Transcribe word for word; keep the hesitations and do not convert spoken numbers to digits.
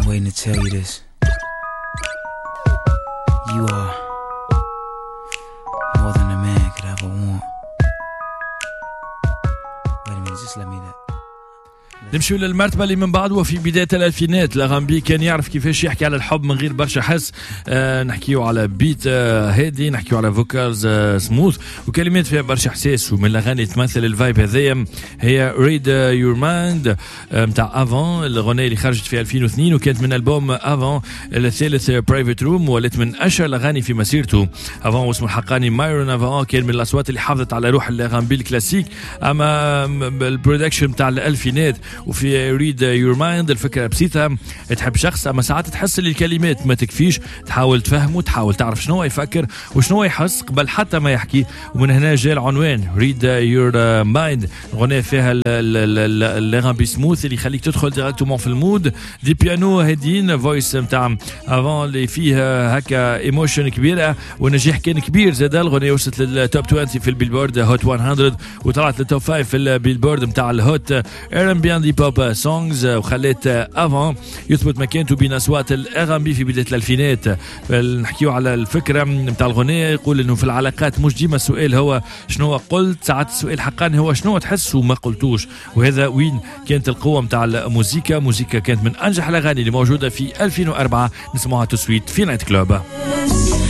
waiting to tell you this. You are more than a man could ever want. Wait a minute, just let me that. نمشيو للمرتبة اللي من بعد. وفي بداية الألفينات لاغامبي كان يعرف كيفاش يحكي على الحب من غير برشا حس. آه نحكيو على بيت آه هادي، نحكيو على فوكالز آه سموث وكلمات فيها برشا احساس. ومن الاغاني تمثل الفايب هذايا هي ريد يور مايند نتاع افون، الاغنية اللي خرجت في ألفين واثنين وكانت من ألبوم افون الثالث برايفت روم، ولات من اشهر الاغاني في مسيرته. افون واسمه الحقاني مايرون افون كان من الاصوات اللي حافظت على روح الاغاني الكلاسيك. اما البرودكشن نتاع الالفينات وفي ريد يور مايند الفكره بسيطه، تحب شخص اما ساعات تحس ان الكلمات ما تكفيش، تحاول تفهمه، تحاول تعرف شنو يفكر وشنو يحس قبل حتى ما يحكي. ومن هنا جاء العنوان ريد يور مايند. اغنيه فيها الاغاني سموث اللي يخليك تدخل ديريكتومون في المود، دي بيانو هادين، فويس نتاع افون اللي فيه هكا ايموشن كبيره ونجاح كان كبير. زاد الاغنيه وصلت للتوب عشرين في البيلبورد هوت مية وطلعت للتوب خمسة في البيلبورد نتاع الهوت ار ام بي دي بوب سونجز، وخلت افون يثبت مكانته بين اصوات الار ام بي في بدايه الالفينات. نحكيو على الفكره نتاع الغنيه، يقول انه في العلاقات مش ديما السؤال هو شنو قلت، ساعات السؤال حقا هو شنو تحس وما قلتوش. وهذا وين كانت القوه نتاع الموسيقى. موسيقى كانت من انجح الاغاني اللي موجوده في ألفين وأربعة، نسمعها تسويت في نايت كلوب.